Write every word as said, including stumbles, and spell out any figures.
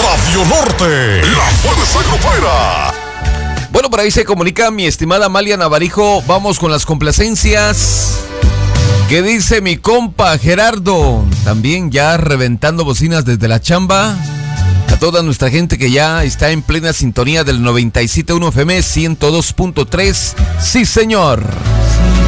Radio Norte, la fuerza grupera. Bueno, por ahí se comunica mi estimada Amalia Navarijo. Vamos con las complacencias. ¿Qué dice mi compa Gerardo? También ya reventando bocinas desde la chamba. A toda nuestra gente que ya está en plena sintonía del noventa y siete punto uno F M, ciento dos punto tres. Sí, señor.